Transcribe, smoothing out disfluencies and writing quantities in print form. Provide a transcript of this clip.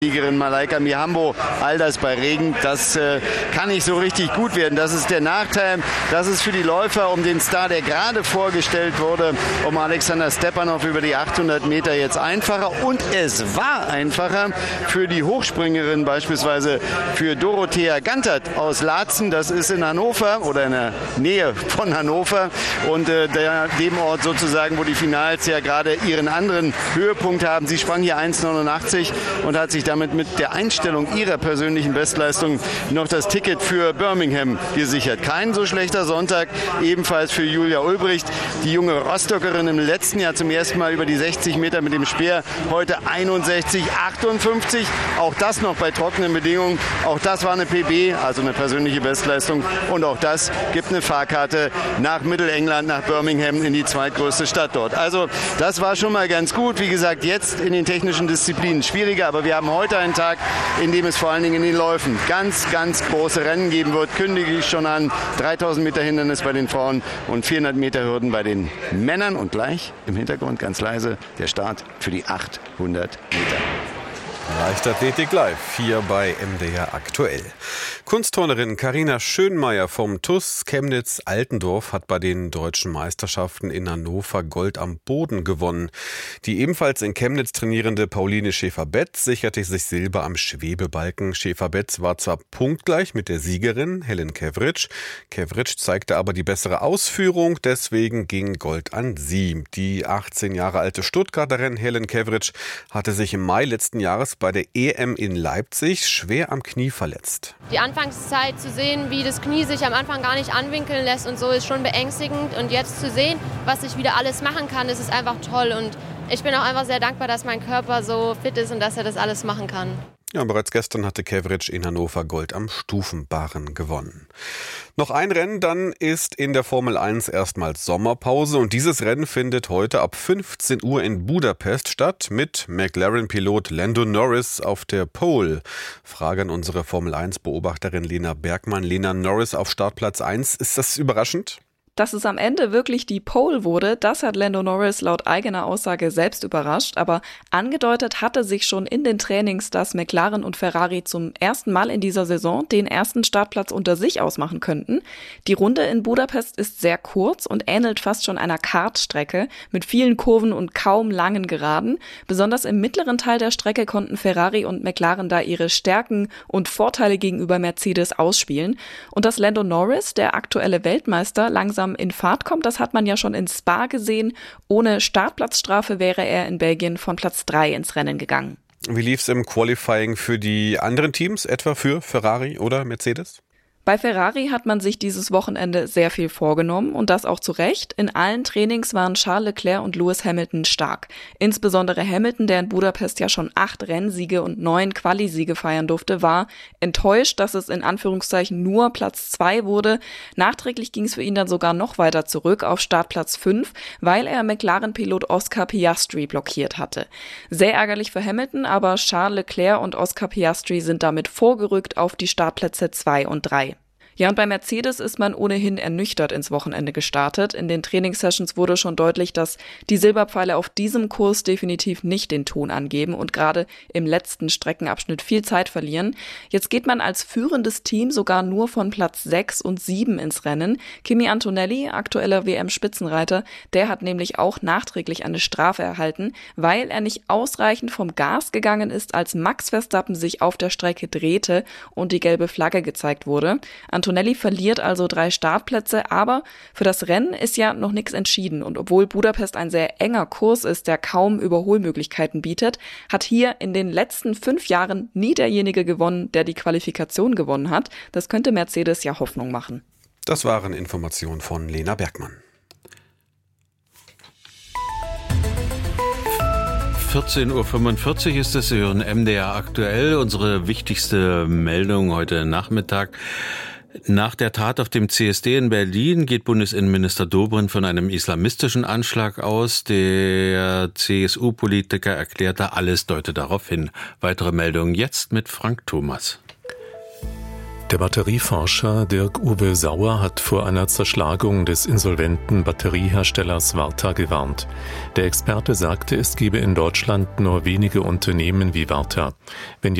Siegerin Malaika Mihambo, all das bei Regen, das kann nicht so richtig gut werden. Das ist der Nachteil. Das ist für die Läufer um den Star, der gerade vorgestellt wurde, um Alexander Stepanov über die 800 Meter jetzt einfacher. Und es war einfacher für die Hochspringerin, beispielsweise für Dorothea Gantert aus Laatzen. Das ist in Hannover oder in der Nähe von Hannover und dem Ort sozusagen, wo die Finals ja gerade ihren anderen Höhepunkt haben. Sie sprang hier 1,89 und hat sich damit mit der Einstellung ihrer persönlichen Bestleistung noch das Ticket für Birmingham gesichert. Kein so schlechter Sonntag, ebenfalls für Julia Ulbricht, die junge Rostockerin im letzten Jahr zum ersten Mal über die 60 Meter mit dem Speer, heute 61,58. Auch das noch bei trockenen Bedingungen. Auch das war eine PB, also eine persönliche Bestleistung. Und auch das gibt eine Fahrkarte nach Mittelengland, nach Birmingham, in die zweitgrößte Stadt dort. Also das war schon mal ganz gut. Wie gesagt, jetzt in den technischen Disziplinen schwieriger, aber wir haben heute einen Tag, in dem es vor allen Dingen in den Läufen ganz, ganz große Rennen geben wird. Kündige ich schon an. 3000 Meter Hindernis bei den Frauen und 400 Meter Hürden bei den Männern. Und gleich im Hintergrund ganz leise der Start für die 800 Meter. Leichtathletik live, hier bei MDR aktuell. Kunstturnerin Carina Schönmeier vom TuS Chemnitz-Altendorf hat bei den deutschen Meisterschaften in Hannover Gold am Boden gewonnen. Die ebenfalls in Chemnitz trainierende Pauline Schäfer-Betz sicherte sich Silber am Schwebebalken. Schäfer-Betz war zwar punktgleich mit der Siegerin Helen Kevric. Kevric zeigte aber die bessere Ausführung, deswegen ging Gold an sie. Die 18 Jahre alte Stuttgarterin Helen Kevric hatte sich im Mai letzten Jahres bei der EM in Leipzig schwer am Knie verletzt. Die Anfangszeit zu sehen, wie das Knie sich am Anfang gar nicht anwinkeln lässt und so, ist schon beängstigend. Und jetzt zu sehen, was ich wieder alles machen kann, das ist einfach toll. Und ich bin auch einfach sehr dankbar, dass mein Körper so fit ist und dass er das alles machen kann. Ja, bereits gestern hatte Kevric in Hannover Gold am Stufenbarren gewonnen. Noch ein Rennen, dann ist in der Formel 1 erstmals Sommerpause und dieses Rennen findet heute ab 15 Uhr in Budapest statt mit McLaren-Pilot Lando Norris auf der Pole. Frage an unsere Formel 1-Beobachterin Lena Bergmann. Lena, Norris auf Startplatz 1, ist das überraschend? Dass es am Ende wirklich die Pole wurde, das hat Lando Norris laut eigener Aussage selbst überrascht. Aber angedeutet hatte sich schon in den Trainings, dass McLaren und Ferrari zum ersten Mal in dieser Saison den ersten Startplatz unter sich ausmachen könnten. Die Runde in Budapest ist sehr kurz und ähnelt fast schon einer Kartstrecke mit vielen Kurven und kaum langen Geraden. Besonders im mittleren Teil der Strecke konnten Ferrari und McLaren da ihre Stärken und Vorteile gegenüber Mercedes ausspielen. Und dass Lando Norris, der aktuelle Weltmeister, langsam in Fahrt kommt, das hat man ja schon in Spa gesehen. Ohne Startplatzstrafe wäre er in Belgien von Platz 3 ins Rennen gegangen. Wie lief es im Qualifying für die anderen Teams, etwa für Ferrari oder Mercedes? Bei Ferrari hat man sich dieses Wochenende sehr viel vorgenommen und das auch zu Recht. In allen Trainings waren Charles Leclerc und Lewis Hamilton stark. Insbesondere Hamilton, der in Budapest ja schon 8 Rennsiege und 9 Quali-Siege feiern durfte, war enttäuscht, dass es in Anführungszeichen nur Platz 2 wurde. Nachträglich ging es für ihn dann sogar noch weiter zurück auf Startplatz 5, weil er McLaren-Pilot Oscar Piastri blockiert hatte. Sehr ärgerlich für Hamilton, aber Charles Leclerc und Oscar Piastri sind damit vorgerückt auf die Startplätze 2 und 3. Ja, und bei Mercedes ist man ohnehin ernüchtert ins Wochenende gestartet. In den Trainingssessions wurde schon deutlich, dass die Silberpfeile auf diesem Kurs definitiv nicht den Ton angeben und gerade im letzten Streckenabschnitt viel Zeit verlieren. Jetzt geht man als führendes Team sogar nur von Platz 6 und 7 ins Rennen. Kimi Antonelli, aktueller WM-Spitzenreiter, der hat nämlich auch nachträglich eine Strafe erhalten, weil er nicht ausreichend vom Gas gegangen ist, als Max Verstappen sich auf der Strecke drehte und die gelbe Flagge gezeigt wurde. Antonelli verliert also 3 Startplätze, aber für das Rennen ist ja noch nichts entschieden. Und obwohl Budapest ein sehr enger Kurs ist, der kaum Überholmöglichkeiten bietet, hat hier in den letzten 5 Jahren nie derjenige gewonnen, der die Qualifikation gewonnen hat. Das könnte Mercedes ja Hoffnung machen. Das waren Informationen von Lena Bergmann. 14.45 Uhr ist es, Sie hören MDR aktuell, unsere wichtigste Meldung heute Nachmittag. Nach der Tat auf dem CSD in Berlin geht Bundesinnenminister Dobrindt von einem islamistischen Anschlag aus. Der CSU-Politiker erklärte, alles deute darauf hin. Weitere Meldungen jetzt mit Frank Thomas. Der Batterieforscher Dirk-Uwe Sauer hat vor einer Zerschlagung des insolventen Batterieherstellers Varta gewarnt. Der Experte sagte, es gebe in Deutschland nur wenige Unternehmen wie Varta. Wenn